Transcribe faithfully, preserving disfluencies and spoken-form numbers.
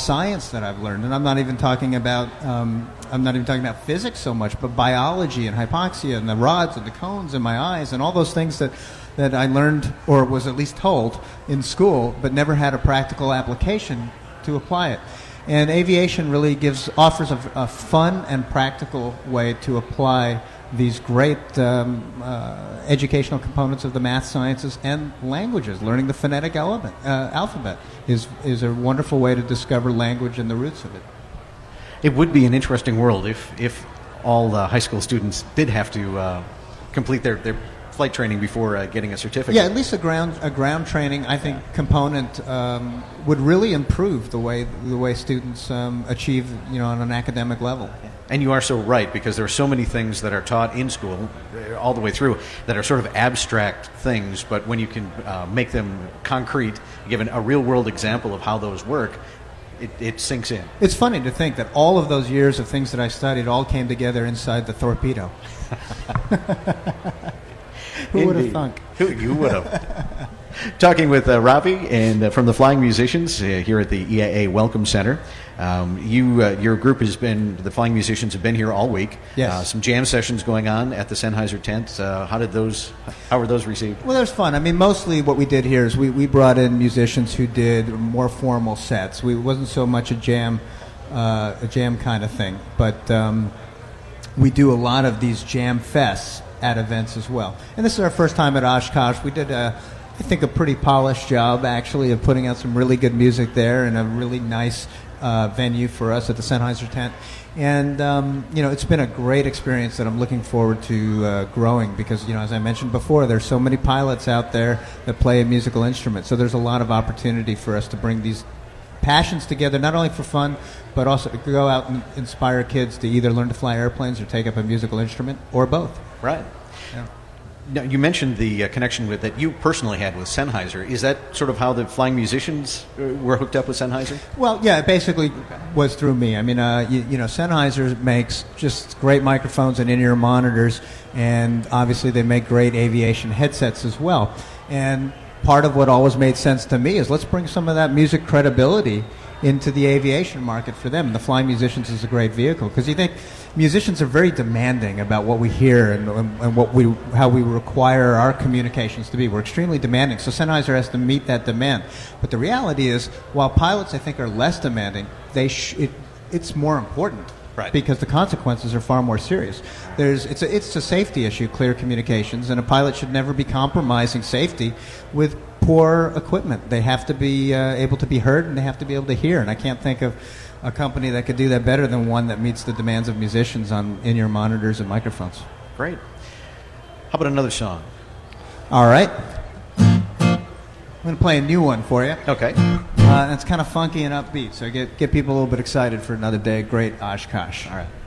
science that I've learned, and I'm not even talking about um, I'm not even talking about physics so much, but biology and hypoxia and the rods and the cones in my eyes and all those things that that I learned or was at least told in school, but never had a practical application to apply it. And aviation really gives offers a, a fun and practical way to apply these great um, uh, educational components of the math sciences and languages. Learning the phonetic element, uh, alphabet is is a wonderful way to discover language and the roots of it. It would be an interesting world if if all uh, high school students did have to uh, complete their, their flight training before uh, getting a certificate. Yeah, at least a ground a ground training, I think, component um, would really improve the way the way students um, achieve, you know, on an academic level. And you are so right, because there are so many things that are taught in school uh, all the way through that are sort of abstract things, but when you can uh, make them concrete, given a real-world example of how those work, it, it sinks in. It's funny to think that all of those years of things that I studied all came together inside the torpedo. Who would have thunk? Who you would have. Talking with uh, Ravi and uh, from the Flying Musicians uh, here at the E A A Welcome Center. Um, you, uh, your group has been, the Flying Musicians have been here all week. Yes. Uh, some jam sessions going on at the Sennheiser tent. Uh, how did those? How were those received? Well, it was fun. I mean, mostly what we did here is we, we brought in musicians who did more formal sets. We, it wasn't so much a jam, uh, a jam kind of thing, but um, we do a lot of these jam fests at events as well. And this is our first time at Oshkosh. We did a, I think, a pretty polished job, actually, of putting out some really good music there and a really nice uh, venue for us at the Sennheiser tent. And, um, you know, it's been a great experience that I'm looking forward to uh, growing because, you know, as I mentioned before, there's so many pilots out there that play a musical instrument. So there's a lot of opportunity for us to bring these passions together, not only for fun, but also to go out and inspire kids to either learn to fly airplanes or take up a musical instrument, or both. Right. Yeah. Now, you mentioned the uh, connection with that you personally had with Sennheiser. Is that sort of how the Flying Musicians uh, were hooked up with Sennheiser? Well, yeah, it basically was through me. I mean, uh, you, you know, Sennheiser makes just great microphones and in-ear monitors, and obviously they make great aviation headsets as well. And part of what always made sense to me is let's bring some of that music credibility into the aviation market for them. And the Flying Musicians is a great vehicle because you think musicians are very demanding about what we hear and, and, and what we, how we require our communications to be. We're extremely demanding, so Sennheiser has to meet that demand. But the reality is, while pilots, I think, are less demanding, they sh- it, it's more important. Right. Because the consequences are far more serious. There's, it's, a, it's a safety issue, clear communications, and a pilot should never be compromising safety with poor equipment. They have to be uh, able to be heard, and they have to be able to hear. And I can't think of a company that could do that better than one that meets the demands of musicians on in-ear monitors and microphones. Great. How about another song? All right. I'm going to play a new one for you. Okay. Uh, it's kind of funky and upbeat, so get, get people a little bit excited for another day. Great Oshkosh. All right.